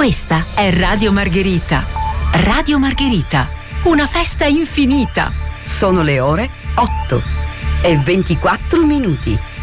Questa è Radio Margherita. Radio Margherita, una festa infinita. Sono le ore 8:24.